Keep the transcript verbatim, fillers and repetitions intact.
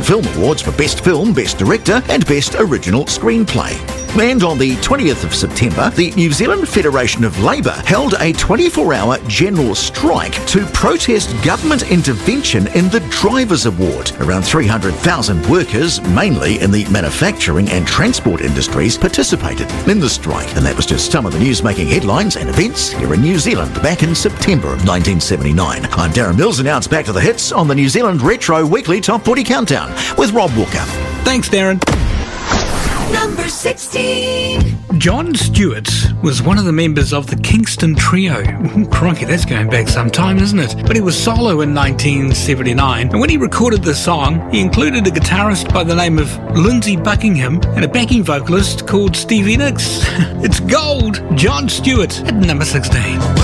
Film Awards for Best Film, Best Director and Best Original Screenplay. And on the twentieth of September, the New Zealand Federation of Labour held a twenty-four hour general strike to protest government intervention in the Drivers' Award. Around three hundred thousand workers, mainly in the manufacturing and transport industries, participated in the strike. And that was just some of the news making headlines and events here in New Zealand back in September of nineteen seventy-nine. I'm Darren Mills, and now it's back to the hits on the New Zealand Retro Weekly Top forty Countdown with Rob Walker. Thanks, Darren. Number sixteen. Jon Stewart was one of the members of the Kingston Trio. Ooh, crikey, that's going back some time, isn't it? But he was solo in nineteen seventy-nine, and when he recorded the song, he included a guitarist by the name of Lindsey Buckingham and a backing vocalist called Stevie Nicks. It's gold. Jon Stewart at number sixteen.